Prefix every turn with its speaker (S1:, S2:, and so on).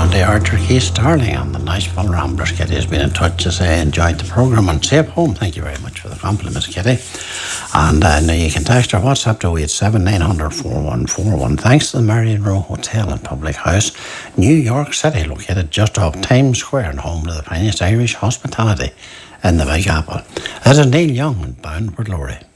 S1: Monday, Archer Keith Darling on the Nashville Ramblers. Kitty has been in touch to say enjoyed the programme and safe home. Thank you very much for the compliments, Kitty. And now you can text our WhatsApp to 087 900 4141. Thanks to the Marion Row Hotel and Public House, New York City, located just off Times Square and home to the finest Irish hospitality in the Big Apple. That is Neil Young and Bound for Glory.